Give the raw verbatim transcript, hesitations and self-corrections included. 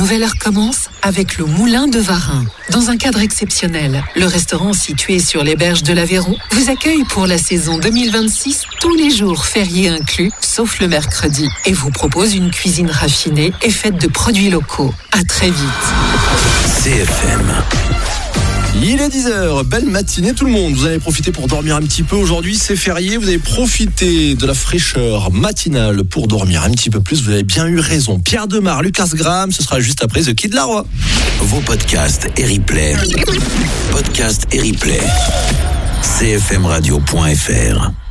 nouvelle heure commence avec le Moulin de Varin. Dans un cadre exceptionnel, le restaurant situé sur les berges de l'Aveyron vous accueille pour la saison deux mille vingt-six, tous les jours fériés inclus, sauf le mercredi, et vous propose une cuisine raffinée et faite de produits locaux. À très vite. C F M. Il est dix heures, belle matinée tout le monde. Vous allez profiter pour dormir un petit peu. Aujourd'hui c'est férié, vous allez profiter de la fraîcheur matinale pour dormir un petit peu plus. Vous avez bien eu raison. Pierre Demar, Lucas Graham, ce sera juste après The Kid Laroi. Vos podcasts et replays. Podcasts et replays. c f m radio point f r